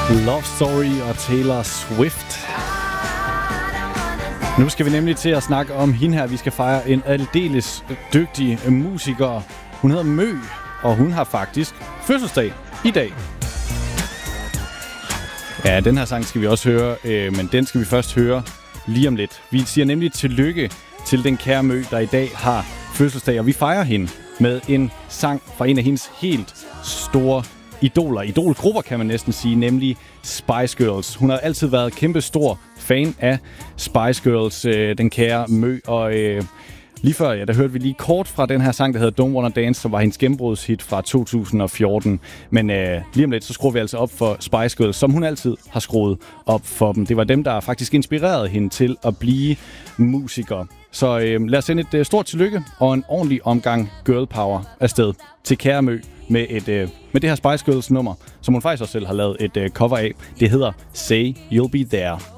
Love Story og Taylor Swift. Nu skal vi nemlig til at snakke om hende her. Vi skal fejre en aldeles dygtig musiker. Hun hedder Mø, og hun har faktisk fødselsdag i dag. Ja, den her sang skal vi også høre, men den skal vi først høre lige om lidt. Vi siger nemlig tillykke til den kære Mø, der i dag har fødselsdag, og vi fejrer hende med en sang fra en af hendes helt store idolgrupper, kan man næsten sige, nemlig Spice Girls. Hun har altid været kæmpe stor fan af Spice Girls, den kære Mø, og lige før, ja, der hørte vi lige kort fra den her sang, der hedder Don't Wanna Dance, som var hendes gennembrudshit fra 2014. Men lige om lidt, så skruer vi altså op for Spice Girls, som hun altid har skruet op for dem. Det var dem, der faktisk inspirerede hende til at blive musiker. Så lad os sende et stort tillykke og en ordentlig omgang girl power afsted til kære Mø med det her Spice Girls nummer, som hun faktisk også selv har lavet et cover af. Det hedder Say You'll Be There.